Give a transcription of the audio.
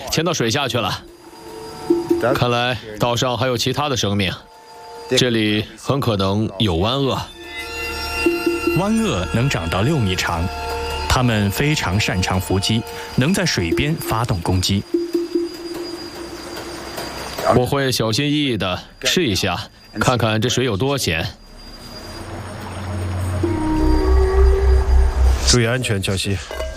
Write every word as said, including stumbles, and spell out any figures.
潜到水下去了。看来岛上还有其他的生命，这里很可能有湾鳄。 湾鳄能长到六米长，它们非常擅长伏击，能在水边发动攻击。 我会小心翼翼地试一下，看看这水有多咸。 注意安全，乔西。